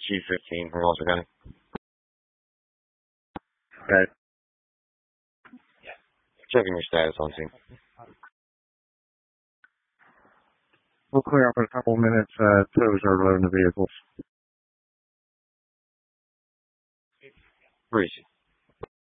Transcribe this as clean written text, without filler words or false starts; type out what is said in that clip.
G15 from Walter County. Okay. Checking your status on scene. We'll clear up in a couple of minutes. Tows are loading the vehicles. Appreciate it.